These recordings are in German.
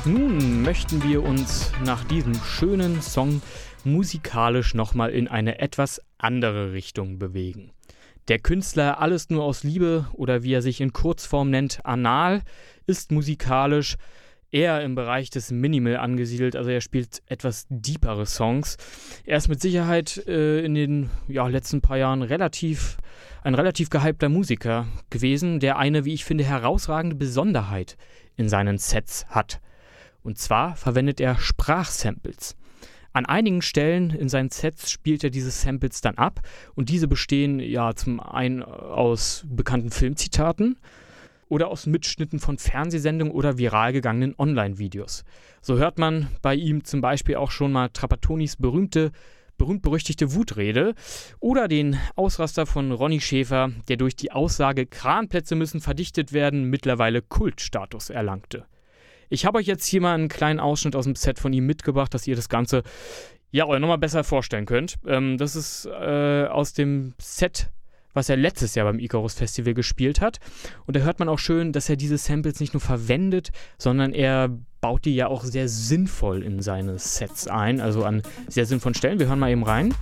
Nun möchten wir uns nach diesem schönen Song musikalisch nochmal in eine etwas andere Richtung bewegen. Der Künstler Alles nur aus Liebe oder wie er sich in Kurzform nennt, Anal, ist musikalisch eher im Bereich des Minimal angesiedelt, also er spielt etwas deepere Songs. Er ist mit Sicherheit in den letzten paar Jahren ein relativ gehypter Musiker gewesen, der eine, wie ich finde, herausragende Besonderheit in seinen Sets hat. Und zwar verwendet er Sprachsamples. An einigen Stellen in seinen Sets spielt er diese Samples dann ab und diese bestehen zum einen aus bekannten Filmzitaten oder aus Mitschnitten von Fernsehsendungen oder viral gegangenen Online-Videos. So hört man bei ihm zum Beispiel auch schon mal Trapattonis berühmt-berüchtigte Wutrede oder den Ausraster von Ronny Schäfer, der durch die Aussage Kranplätze müssen verdichtet werden, mittlerweile Kultstatus erlangte. Ich habe euch jetzt hier mal einen kleinen Ausschnitt aus dem Set von ihm mitgebracht, dass ihr das Ganze euch nochmal besser vorstellen könnt. Das ist aus dem Set, was er letztes Jahr beim Icarus Festival gespielt hat. Und da hört man auch schön, dass er diese Samples nicht nur verwendet, sondern er baut die ja auch sehr sinnvoll in seine Sets ein, also an sehr sinnvollen Stellen. Wir hören mal eben rein.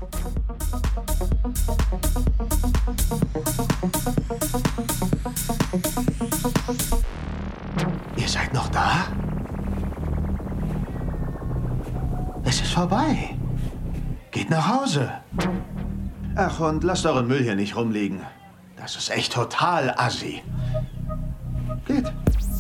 Ihr seid noch da? Es ist vorbei. Geht nach Hause. Ach, und lasst euren Müll hier nicht rumliegen. Das ist echt total assi. Geht.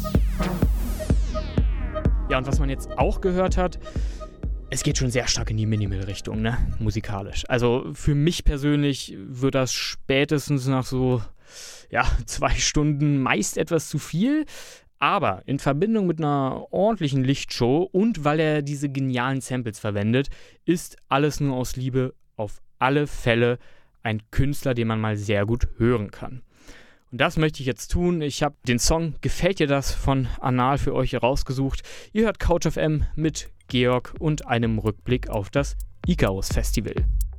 Ja, und was man jetzt auch gehört hat, es geht schon sehr stark in die Minimal-Richtung, ne? Musikalisch. Also für mich persönlich wird das spätestens nach 2 Stunden meist etwas zu viel. Aber in Verbindung mit einer ordentlichen Lichtshow und weil er diese genialen Samples verwendet, ist Alles nur aus Liebe auf alle Fälle ein Künstler, den man mal sehr gut hören kann. Und das möchte ich jetzt tun. Ich habe den Song Gefällt dir das von Anal für euch herausgesucht. Ihr hört Couch FM mit Georg und einem Rückblick auf das Icarus Festival.